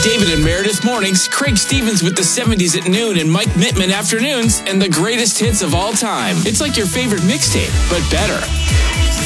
David and Meredith mornings, Craig Stevens with the 70s at noon, and Mike Mittman afternoons, and the greatest hits of all time. It's like your favorite mixtape, but better.